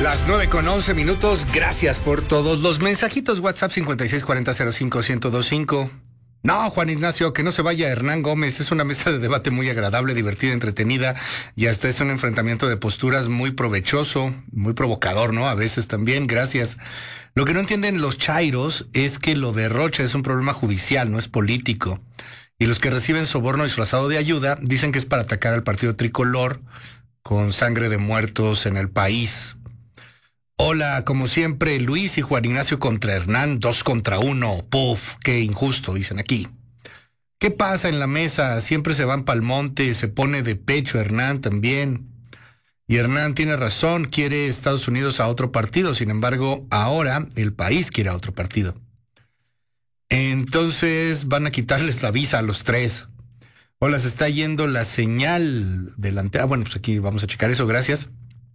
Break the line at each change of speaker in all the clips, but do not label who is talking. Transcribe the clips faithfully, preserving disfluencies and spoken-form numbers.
Las nueve con once minutos. Gracias por todos los mensajitos. WhatsApp cincuenta y seis cuarenta cero cinco ciento veinticinco. No, Juan Ignacio, que no se vaya Hernán Gómez. Es una mesa de debate muy agradable, divertida, entretenida y hasta es un enfrentamiento de posturas muy provechoso, muy provocador, ¿no? A veces también. Gracias. Lo que no entienden los chairos es que lo de Rocha es un problema judicial, no es político. Y los que reciben soborno disfrazado de ayuda dicen que es para atacar al partido tricolor con sangre de muertos en el país. Hola, como siempre, Luis y Juan Ignacio contra Hernán, dos contra uno. Puf, qué injusto, dicen aquí. ¿Qué pasa en la mesa? Siempre se van pa'l monte, se pone de pecho Hernán también. Y Hernán tiene razón, quiere Estados Unidos a otro partido, sin embargo, ahora el país quiere a otro partido. Entonces van a quitarles la visa a los tres. Hola, se está yendo la señal delante. Ah, bueno, pues aquí vamos a checar eso, gracias.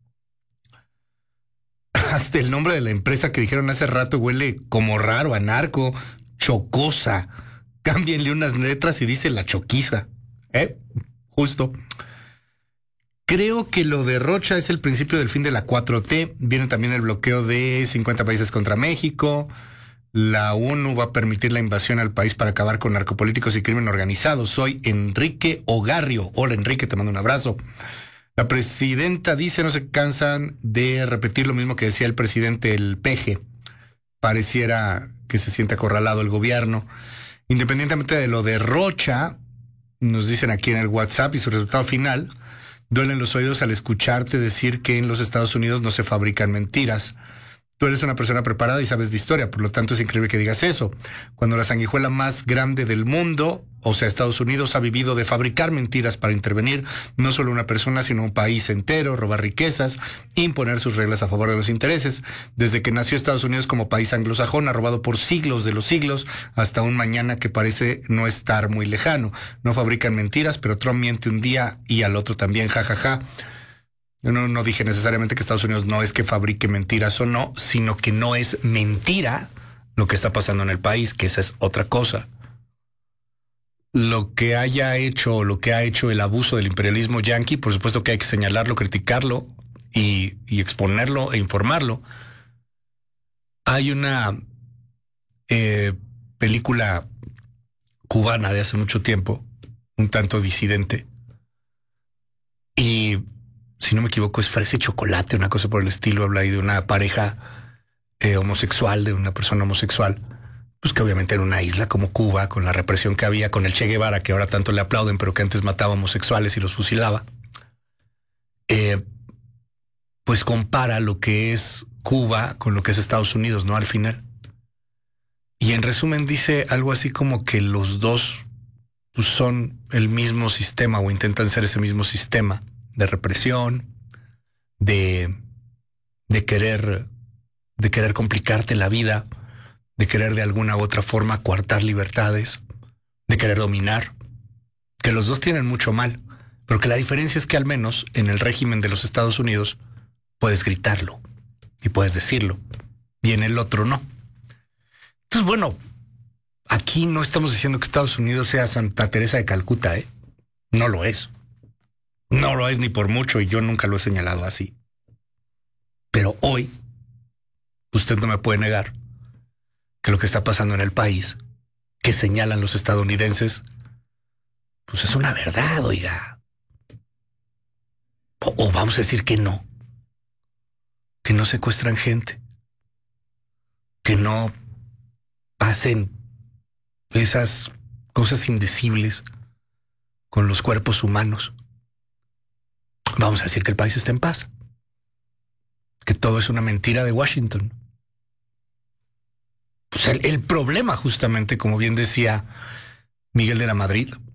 Hasta el nombre de la empresa que dijeron hace rato huele como raro a narco. Chocosa. Cámbienle unas letras y dice la choquiza. ¿Eh? Justo. Creo que lo de Rocha es el principio del fin de la cuatro T. Viene también el bloqueo de cincuenta países contra México. La ONU va a permitir la invasión al país para acabar con narcopolíticos y crimen organizado. Soy Enrique Ogarrio. Hola, Enrique, te mando un abrazo. La presidenta dice no se cansan de repetir lo mismo que decía el presidente el Peje. Pareciera que se siente acorralado el gobierno. Independientemente de lo de Rocha, nos dicen aquí en el WhatsApp y su resultado final, duelen los oídos al escucharte decir que en los Estados Unidos no se fabrican mentiras. Tú eres una persona preparada y sabes de historia, por lo tanto es increíble que digas eso. Cuando la sanguijuela más grande del mundo, o sea, Estados Unidos, ha vivido de fabricar mentiras para intervenir no solo una persona, sino un país entero, robar riquezas, imponer sus reglas a favor de los intereses. Desde que nació Estados Unidos como país anglosajón, ha robado por siglos de los siglos hasta un mañana que parece no estar muy lejano. No fabrican mentiras, pero Trump miente un día y al otro también, jajaja. Ja, ja. Yo no, no dije necesariamente que Estados Unidos no es que fabrique mentiras o no, sino que no es mentira lo que está pasando en el país, que esa es otra cosa. Lo que haya hecho, lo que ha hecho el abuso del imperialismo yanqui, por supuesto que hay que señalarlo, criticarlo y, y exponerlo e informarlo. Hay una eh, película cubana de hace mucho tiempo, un tanto disidente, y si no me equivoco, es Fresa y Chocolate, una cosa por el estilo. Habla ahí de una pareja eh, homosexual, de una persona homosexual, pues que obviamente en una isla como Cuba, con la represión que había, con el Che Guevara, que ahora tanto le aplauden, pero que antes mataba homosexuales y los fusilaba, eh, pues compara lo que es Cuba con lo que es Estados Unidos, ¿no? Al final. Y en resumen dice algo así como que los dos pues, son el mismo sistema o intentan ser ese mismo sistema de represión, de, de querer, de querer complicarte la vida, de querer de alguna u otra forma coartar libertades, de querer dominar, que los dos tienen mucho mal, pero que la diferencia es que al menos en el régimen de los Estados Unidos puedes gritarlo y puedes decirlo, y en el otro no. Entonces, bueno, aquí no estamos diciendo que Estados Unidos sea Santa Teresa de Calcuta, ¿eh? No lo es. No lo es ni por mucho y yo nunca lo he señalado así. Pero hoy, usted no me puede negar que lo que está pasando en el país, que señalan los estadounidenses, pues es una verdad, oiga. O, o vamos a decir que no. Que no secuestran gente. Que no hacen esas cosas indecibles con los cuerpos humanos. Vamos a decir que el país está en paz, que todo es una mentira de Washington. Pues el, el problema, justamente, como bien decía Miguel de la Madrid,